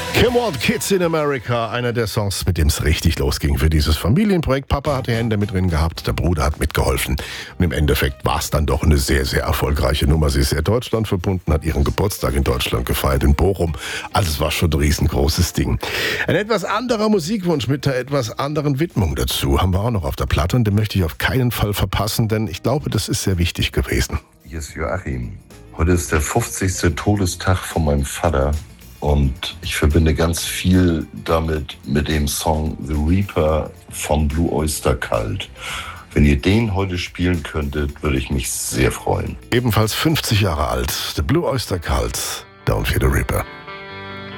Come on, Kids in America, einer der Songs, mit dem es richtig losging für dieses Familienprojekt. Papa hat die Hände mit drin gehabt, der Bruder hat mitgeholfen. Und im Endeffekt war es dann doch eine sehr, sehr erfolgreiche Nummer. Sie ist sehr Deutschland verbunden, hat ihren Geburtstag in Deutschland gefeiert, in Bochum. Also es war schon ein riesengroßes Ding. Ein etwas anderer Musikwunsch mit einer etwas anderen Widmung dazu haben wir auch noch auf der Platte. Und den möchte ich auf keinen Fall verpassen, denn ich glaube, das ist sehr wichtig gewesen. Hier ist Joachim. Heute ist der 50. Todestag von meinem Vater. Und ich verbinde ganz viel damit mit dem Song The Reaper von Blue Oyster Cult. Wenn ihr den heute spielen könntet, würde ich mich sehr freuen. Ebenfalls 50 Jahre alt, The Blue Oyster Cult, Down for the Reaper.